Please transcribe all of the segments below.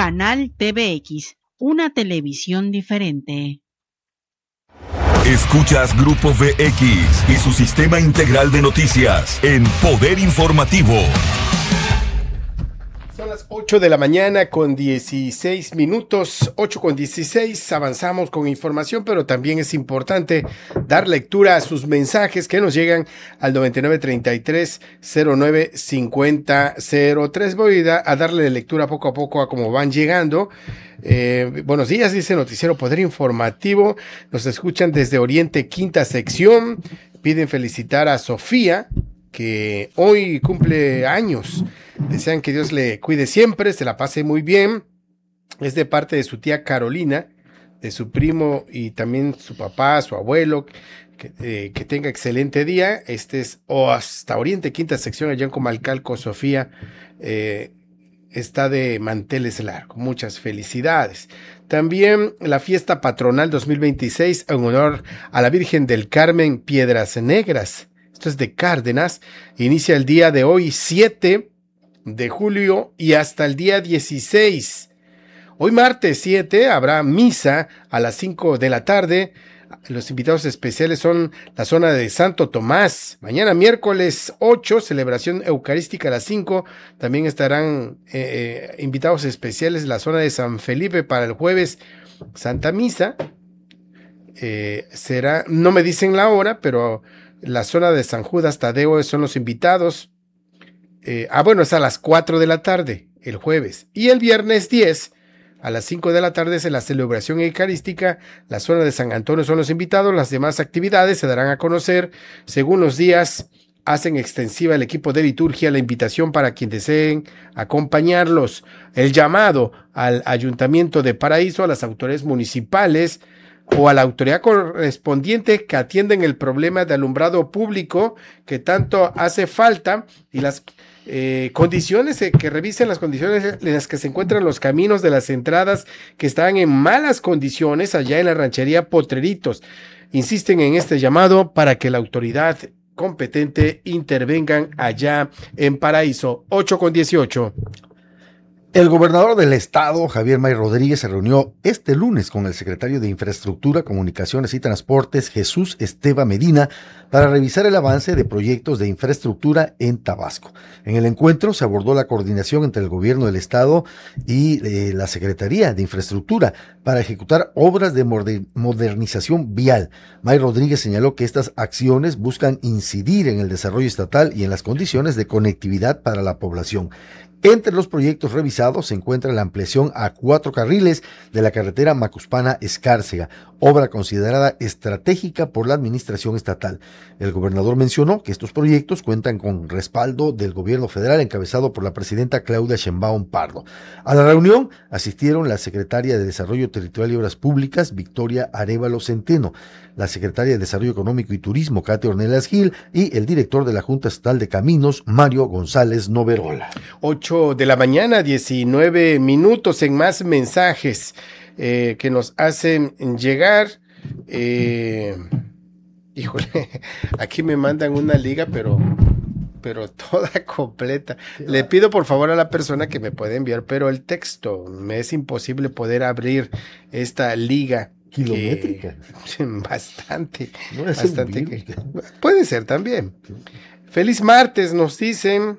Canal TVX, una televisión diferente. Escuchas Grupo VX y su sistema integral de noticias en Poder Informativo. Son las 8 de la mañana con 16 minutos, 8:16, avanzamos con información, pero también es importante dar lectura a sus mensajes que nos llegan al 9933-095003. Voy a darle lectura poco a poco a cómo van llegando. Buenos días, dice Noticiero Poder Informativo, nos escuchan desde Oriente, quinta sección, piden felicitar a Sofía, que hoy cumple años. Desean que Dios le cuide siempre, se la pase muy bien. Es de parte de su tía Carolina, de su primo y también su papá, su abuelo. Que tenga excelente día. Este es hasta Oriente, quinta sección, allá en Comalcalco. Sofía está de manteles largos. Muchas felicidades. También la fiesta patronal 2026 en honor a la Virgen del Carmen Piedras Negras. Esto es de Cárdenas, inicia el día de hoy, 7 de julio y hasta el día 16. Hoy martes 7 habrá misa a las 5 de la tarde. Los invitados especiales son la zona de Santo Tomás. Mañana miércoles 8, celebración eucarística a las 5. También estarán invitados especiales la zona de San Felipe para el jueves Santa Misa. Será, no me dicen la hora, pero la zona de San Judas Tadeo son los invitados. Bueno, es a las 4 de la tarde, el jueves. Y el viernes 10, a las 5 de la tarde, es la celebración eucarística. La zona de San Antonio son los invitados. Las demás actividades se darán a conocer según los días. Hacen extensiva el equipo de liturgia la invitación para quien deseen acompañarlos. El llamado al Ayuntamiento de Paraíso, a las autoridades municipales o a la autoridad correspondiente que atienden el problema de alumbrado público que tanto hace falta, y las condiciones, que revisen las condiciones en las que se encuentran los caminos de las entradas que están en malas condiciones allá en la ranchería Potreritos. Insisten en este llamado para que la autoridad competente intervengan allá en Paraíso. 8:18. El gobernador del estado, Javier May Rodríguez, se reunió este lunes con el secretario de Infraestructura, Comunicaciones y Transportes, Jesús Esteva Medina, para revisar el avance de proyectos de infraestructura en Tabasco. En el encuentro se abordó la coordinación entre el gobierno del estado y la Secretaría de Infraestructura para ejecutar obras de modernización vial. May Rodríguez señaló que estas acciones buscan incidir en el desarrollo estatal y en las condiciones de conectividad para la población. Entre los proyectos revisados se encuentra la ampliación a 4 carriles de la carretera Macuspana-Escárcega, obra considerada estratégica por la administración estatal. El gobernador mencionó que estos proyectos cuentan con respaldo del gobierno federal encabezado por la presidenta Claudia Sheinbaum Pardo. A la reunión asistieron la secretaria de Desarrollo Territorial y Obras Públicas, Victoria Arévalo Centeno, la secretaria de Desarrollo Económico y Turismo, Katia Ornelas Gil, y el director de la Junta Estatal de Caminos, Mario González Noverola. 8 de la mañana, 19 minutos, en más mensajes que nos hacen llegar. Híjole, aquí me mandan una liga, pero toda completa. Le pido por favor a la persona que me puede enviar, pero el texto, me es imposible poder abrir esta liga. Kilométrica. Bastante. No es bastante. Puede ser también. Feliz martes, nos dicen.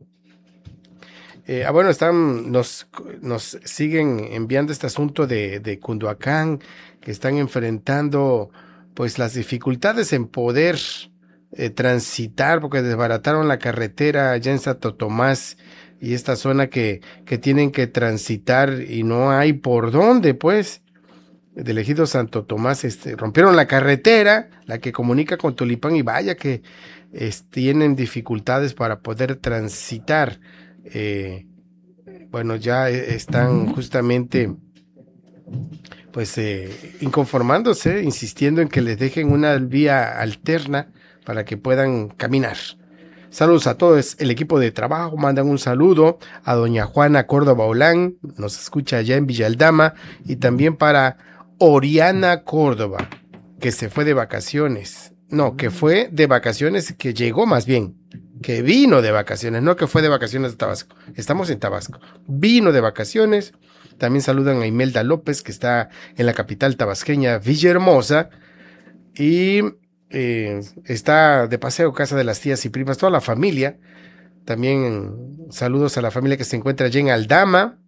Bueno, nos siguen enviando este asunto de Cunduacán, que están enfrentando pues las dificultades en poder transitar, porque desbarataron la carretera allá en Santo Tomás y esta zona que tienen que transitar y no hay por dónde, pues. Del ejido Santo Tomás, rompieron la carretera, la que comunica con Tulipán, y vaya que tienen dificultades para poder transitar. Bueno, ya están justamente pues inconformándose, insistiendo en que les dejen una vía alterna para que puedan caminar. Saludos a todos el equipo de trabajo, mandan un saludo a doña Juana Córdoba Olán, nos escucha allá en Villaldama, y también para Oriana Córdoba, que se fue de vacaciones. No, que fue de vacaciones, que llegó más bien, que vino de vacaciones, no que fue de vacaciones de Tabasco. Estamos en Tabasco. Vino de vacaciones También saludan a Imelda López, que está en la capital tabasqueña, Villahermosa. Y está de paseo casa de las tías y primas, toda la familia. También saludos a la familia que se encuentra allí en Aldama.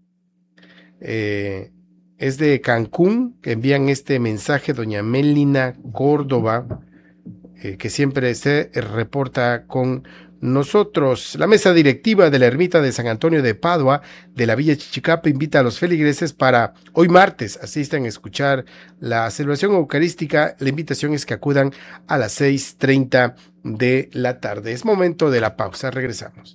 Es de Cancún, que envían este mensaje doña Melina Córdoba, que siempre se reporta con nosotros. La mesa directiva de la ermita de San Antonio de Padua de la Villa Chichicapa invita a los feligreses para hoy martes asistan a escuchar la celebración eucarística. La invitación es que acudan a las 6:30 de la tarde. Es momento de la pausa, regresamos.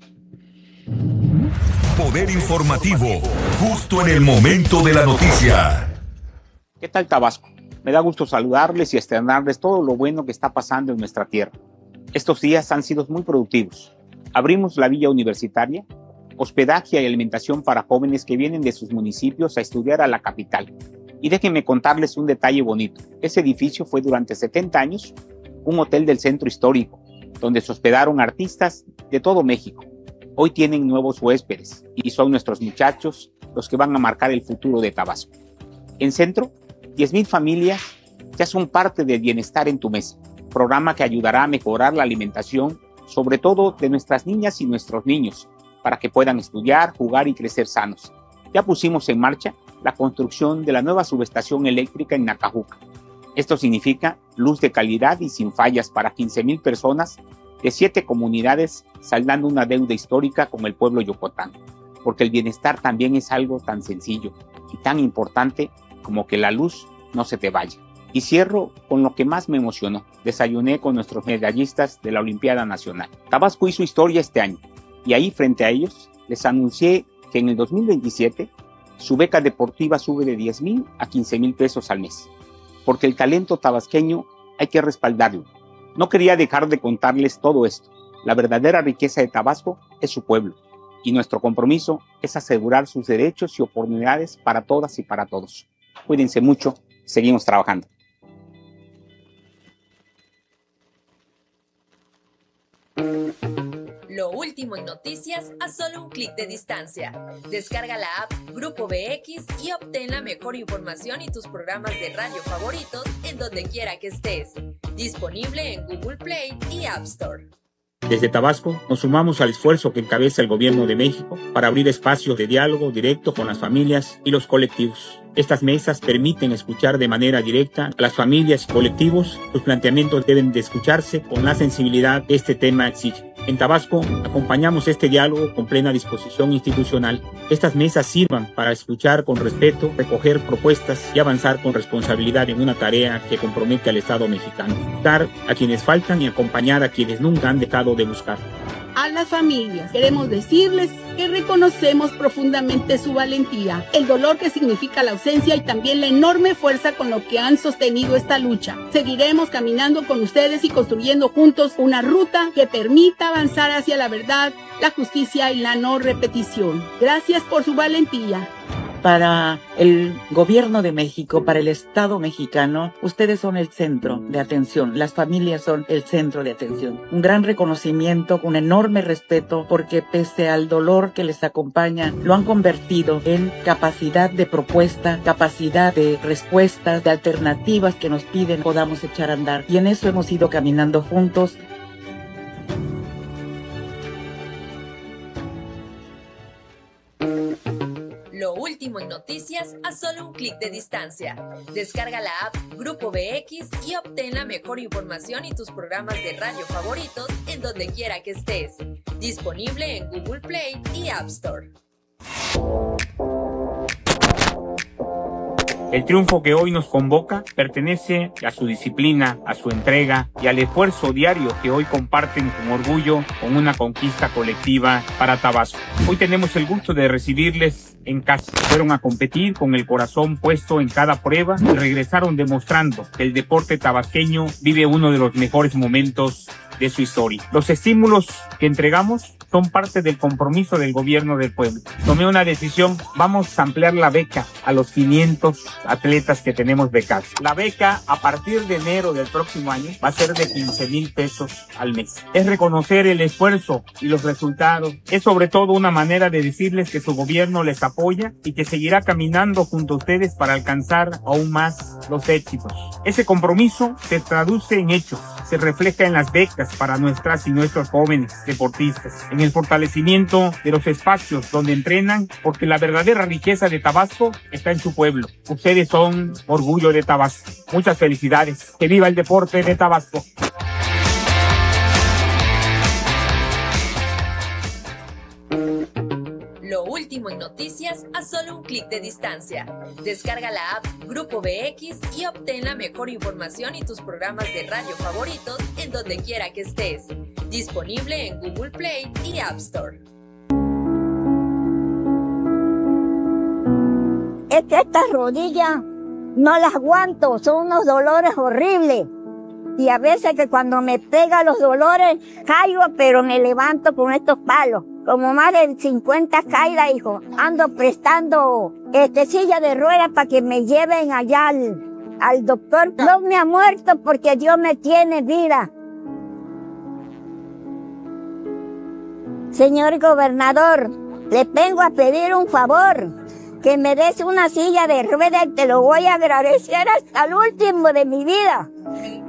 Poder informativo, justo en el momento de la noticia. ¿Qué tal, Tabasco? Me da gusto saludarles y externarles todo lo bueno que está pasando en nuestra tierra. Estos días han sido muy productivos. Abrimos la Villa Universitaria, hospedaje y alimentación para jóvenes que vienen de sus municipios a estudiar a la capital. Y déjenme contarles un detalle bonito. Ese edificio fue durante 70 años un hotel del centro histórico, donde se hospedaron artistas de todo México. Hoy tienen nuevos huéspedes y son nuestros muchachos los que van a marcar el futuro de Tabasco. En Centro, 10,000 familias ya son parte del Bienestar en tu Mesa, programa que ayudará a mejorar la alimentación, sobre todo de nuestras niñas y nuestros niños, para que puedan estudiar, jugar y crecer sanos. Ya pusimos en marcha la construcción de la nueva subestación eléctrica en Nacajuca. Esto significa luz de calidad y sin fallas para 15,000 personas de 7 comunidades, saldando una deuda histórica con el pueblo yucatán, porque el bienestar también es algo tan sencillo y tan importante como que la luz no se te vaya. Y cierro con lo que más me emocionó. Desayuné con nuestros medallistas de la Olimpiada Nacional. Tabasco hizo historia este año, y ahí frente a ellos les anuncié que en el 2027 su beca deportiva sube de 10,000 a 15,000 pesos al mes, porque el talento tabasqueño hay que respaldarlo. No quería dejar de contarles todo esto. La verdadera riqueza de Tabasco es su pueblo, y nuestro compromiso es asegurar sus derechos y oportunidades para todas y para todos. Cuídense mucho, seguimos trabajando. Lo último en noticias a solo un clic de distancia. Descarga la app Grupo BX y obtén la mejor información y tus programas de radio favoritos en donde quiera que estés. Disponible en Google Play y App Store. Desde Tabasco nos sumamos al esfuerzo que encabeza el Gobierno de México para abrir espacios de diálogo directo con las familias y los colectivos. Estas mesas permiten escuchar de manera directa a las familias y colectivos. Sus planteamientos deben de escucharse con la sensibilidad que este tema exige. En Tabasco acompañamos este diálogo con plena disposición institucional. Estas mesas sirvan para escuchar con respeto, recoger propuestas y avanzar con responsabilidad en una tarea que compromete al Estado mexicano. Buscar a quienes faltan y acompañar a quienes nunca han dejado de buscar. A las familias queremos decirles que reconocemos profundamente su valentía, el dolor que significa la ausencia y también la enorme fuerza con lo que han sostenido esta lucha. Seguiremos caminando con ustedes y construyendo juntos una ruta que permita avanzar hacia la verdad, la justicia y la no repetición. Gracias por su valentía. Para el gobierno de México, para el Estado mexicano, ustedes son el centro de atención, las familias son el centro de atención. Un gran reconocimiento, un enorme respeto, porque pese al dolor que les acompaña, lo han convertido en capacidad de propuesta, capacidad de respuestas, de alternativas que nos piden podamos echar a andar. Y en eso hemos ido caminando juntos. Lo último en noticias a solo un clic de distancia. Descarga la app Grupo BX y obtén la mejor información y tus programas de radio favoritos en donde quiera que estés. Disponible en Google Play y App Store. El triunfo que hoy nos convoca pertenece a su disciplina, a su entrega y al esfuerzo diario que hoy comparten con orgullo con una conquista colectiva para Tabasco. Hoy tenemos el gusto de recibirles en casa. Fueron a competir con el corazón puesto en cada prueba y regresaron demostrando que el deporte tabasqueño vive uno de los mejores momentos de su historia. Los estímulos que entregamos son parte del compromiso del gobierno del pueblo. Tomé una decisión, vamos a ampliar la beca a los 500 atletas que tenemos becados. La beca a partir de enero del próximo año va a ser de 15,000 pesos al mes. Es reconocer el esfuerzo y los resultados. Es sobre todo una manera de decirles que su gobierno les apoya y que seguirá caminando junto a ustedes para alcanzar aún más los éxitos. Ese compromiso se traduce en hechos, se refleja en las becas para nuestras y nuestros jóvenes deportistas, en el fortalecimiento de los espacios donde entrenan, porque la verdadera riqueza de Tabasco está en su pueblo. Ustedes son orgullo de Tabasco. Muchas felicidades. Que viva el deporte de Tabasco. Lo último en noticias a solo un clic de distancia. Descarga la app Grupo BX y obtén la mejor información y tus programas de radio favoritos en donde quiera que estés. Disponible en Google Play y App Store. Es que estas rodillas no las aguanto, son unos dolores horribles. Y a veces que cuando me pega los dolores, caigo, pero me levanto con estos palos. Como más de 50 caídas, hijo. Ando prestando silla de ruedas para que me lleven allá al doctor. No me ha muerto porque Dios me tiene vida. Señor gobernador, le vengo a pedir un favor. Que me des una silla de ruedas y te lo voy a agradecer hasta el último de mi vida.